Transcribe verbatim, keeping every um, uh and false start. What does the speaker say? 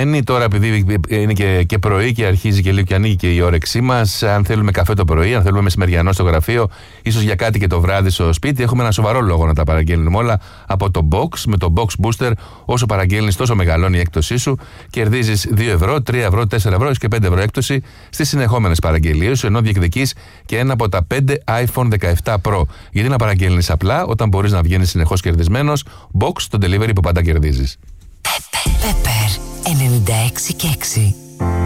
κουρασμένοι. Τώρα, επειδή είναι και, και πρωί και αρχίζει και λίγο και ανοίγει και η όρεξή μας, αν θέλουμε καφέ το πρωί, αν θέλουμε μεσημεριανό στο γραφείο, ίσως για κάτι και το βράδυ στο σπίτι, έχουμε ένα σοβαρό λόγο να τα παραγγέλνουμε όλα από το Box. Με το Box Booster, όσο παραγγέλνεις, τόσο μεγαλώνει η έκπτωσή σου. Κερδίζεις δύο ευρώ, τρία ευρώ, τέσσερα ευρώ και πέντε ευρώ έκπτωση στις συνεχόμενες παραγγελίες σου, ενώ διεκδικείς και ένα από τα πέντε άιφον δεκαεπτά Pro. Γιατί να παραγγέλνεις απλά όταν μπορείς να βγαίνεις συνεχώς κερδισμένος? Box, το delivery που πάντα κερδίζεις. Pepper ενενήντα έξι και έξι.